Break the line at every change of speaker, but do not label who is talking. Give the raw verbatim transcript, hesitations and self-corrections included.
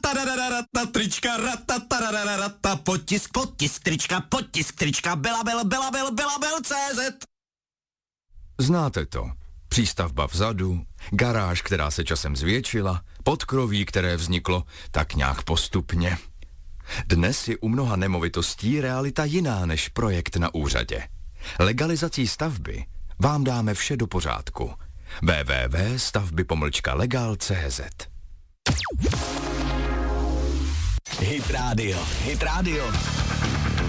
Ratataratarata, trička, ratataratarata, potisk, potisk, trička, potisk, trička, belabel, belabel, belabel, C Z.
Znáte to. Přístavba vzadu, garáž, která se časem zvětšila, podkroví, které vzniklo tak nějak postupně. Dnes je u mnoha nemovitostí realita jiná než projekt na úřadě. Legalizací stavby vám dáme vše do pořádku. w w w tečka stavby pomlčka legal tečka c z
Hit Radio, Hit Radio.